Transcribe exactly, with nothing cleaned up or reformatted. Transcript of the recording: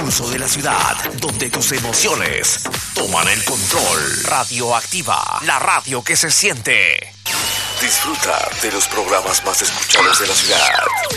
pulso de la ciudad, donde tus emociones toman el control. Radioactiva, la radio que se siente. Disfruta de los programas más escuchados de la ciudad.